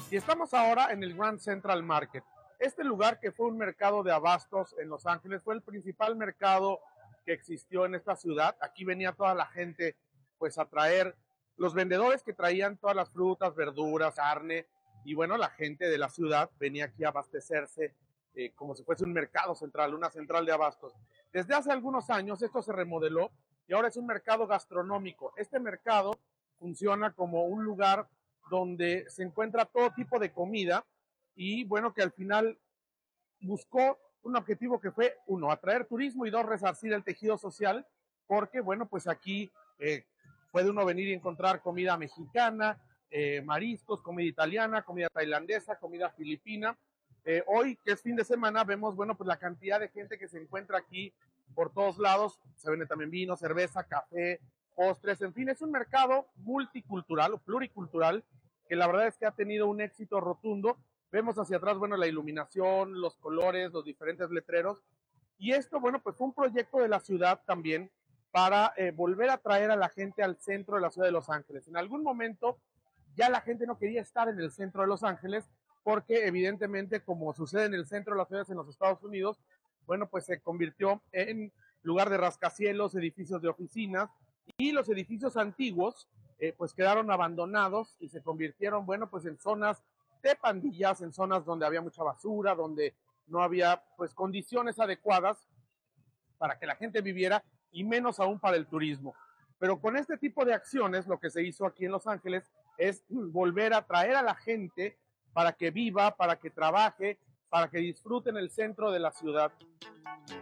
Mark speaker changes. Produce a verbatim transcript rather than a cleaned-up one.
Speaker 1: Y estamos ahora en el Grand Central Market. Este lugar, que fue un mercado de abastos en Los Ángeles, fue el principal mercado que existió en esta ciudad. Aquí venía toda la gente pues a traer, los vendedores que traían todas las frutas, verduras, carne, y bueno, la gente de la ciudad venía aquí a abastecerse eh, como si fuese un mercado central, una central de abastos. Desde hace algunos años esto se remodeló y ahora es un mercado gastronómico. Este mercado funciona como un lugar donde se encuentra todo tipo de comida y bueno, que al final buscó un objetivo que fue, uno, atraer turismo y dos, resarcir el tejido social, porque bueno, pues aquí eh, puede uno venir y encontrar comida mexicana, eh, mariscos, comida italiana, comida tailandesa, comida filipina. Eh, hoy, que es fin de semana, vemos, bueno, pues la cantidad de gente que se encuentra aquí por todos lados. Se vende también vino, cerveza, café, postres, en fin, es un mercado multicultural o pluricultural que la verdad es que ha tenido un éxito rotundo. Vemos hacia atrás, bueno, la iluminación, los colores, los diferentes letreros. Y esto, bueno, pues fue un proyecto de la ciudad también para eh, volver a traer a la gente al centro de la ciudad de Los Ángeles. En algún momento ya la gente no quería estar en el centro de Los Ángeles porque evidentemente, como sucede en el centro de las ciudades en los Estados Unidos, bueno, pues se convirtió en lugar de rascacielos, edificios de oficinas, y los edificios antiguos eh, pues quedaron abandonados y se convirtieron, bueno, pues en zonas de pandillas, en zonas donde había mucha basura, donde no había pues condiciones adecuadas para que la gente viviera y menos aún para el turismo. Pero con este tipo de acciones, lo que se hizo aquí en Los Ángeles es volver a traer a la gente para que viva, para que trabaje, para que disfruten el centro de la ciudad.